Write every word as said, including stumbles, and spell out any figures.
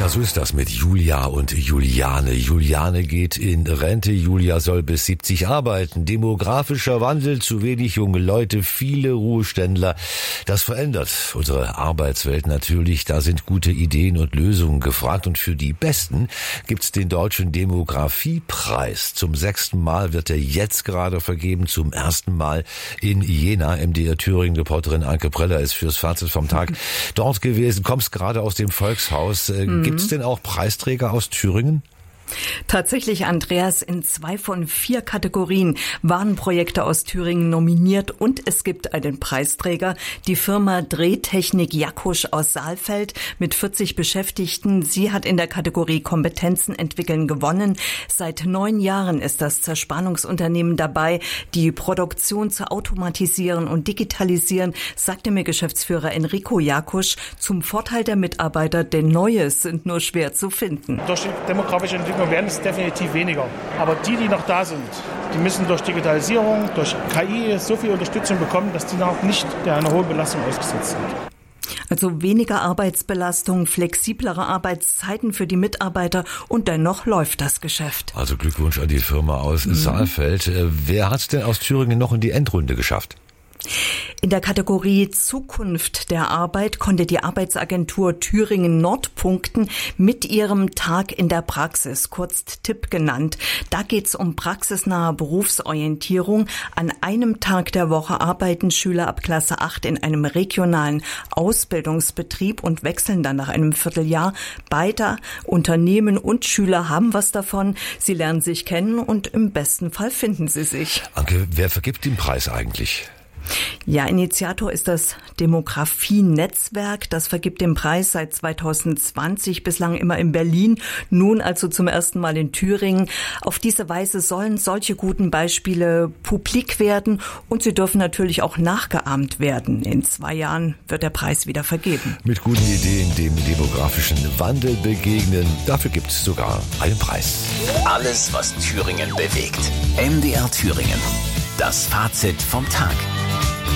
Ja, so ist das mit Julia und Juliane. Juliane geht in Rente, Julia soll bis siebzig arbeiten. Demografischer Wandel, zu wenig junge Leute, viele Ruheständler. Das verändert unsere Arbeitswelt natürlich. Da sind gute Ideen und Lösungen gefragt. Und für die Besten gibt's den Deutschen Demografiepreis. Zum sechsten Mal wird er jetzt gerade vergeben, zum ersten Mal in Jena. M D R Thüringen Reporterin Anke Preller ist fürs Fazit vom Tag dort gewesen. Kommst gerade aus dem Volkshaus. Mhm. Gibt es denn auch Preisträger aus Thüringen? Tatsächlich, Andreas, in zwei von vier Kategorien waren Projekte aus Thüringen nominiert und es gibt einen Preisträger. Die Firma Drehtechnik Jakusch aus Saalfeld mit vierzig Beschäftigten. Sie hat in der Kategorie Kompetenzen entwickeln gewonnen. Seit neun Jahren ist das Zerspannungsunternehmen dabei, die Produktion zu automatisieren und digitalisieren, sagte mir Geschäftsführer Enrico Jakusch. Zum Vorteil der Mitarbeiter, denn Neues sind nur schwer zu finden. Durch die demografische Entwicklung werden es definitiv weniger. Aber die, die noch da sind, die müssen durch Digitalisierung, durch K I so viel Unterstützung bekommen, dass die noch nicht einer hohen Belastung ausgesetzt sind. Also weniger Arbeitsbelastung, flexiblere Arbeitszeiten für die Mitarbeiter und dennoch läuft das Geschäft. Also Glückwunsch an die Firma aus mhm. Saalfeld. Wer hat es denn aus Thüringen noch in die Endrunde geschafft? In der Kategorie Zukunft der Arbeit konnte die Arbeitsagentur Thüringen Nord punkten mit ihrem Tag in der Praxis, kurz T I P genannt. Da geht's um praxisnahe Berufsorientierung. An einem Tag der Woche arbeiten Schüler ab Klasse acht in einem regionalen Ausbildungsbetrieb und wechseln dann nach einem Vierteljahr. Beide Unternehmen und Schüler haben was davon. Sie lernen sich kennen und im besten Fall finden sie sich. Anke, wer vergibt den Preis eigentlich? Ja, Initiator ist das Demografie-Netzwerk. Das vergibt den Preis seit zweitausendzwanzig, bislang immer in Berlin, nun also zum ersten Mal in Thüringen. Auf diese Weise sollen solche guten Beispiele publik werden und sie dürfen natürlich auch nachgeahmt werden. In zwei Jahren wird der Preis wieder vergeben. Mit guten Ideen dem demografischen Wandel begegnen, dafür gibt es sogar einen Preis. Alles, was Thüringen bewegt. M D R Thüringen. Das Fazit vom Tag.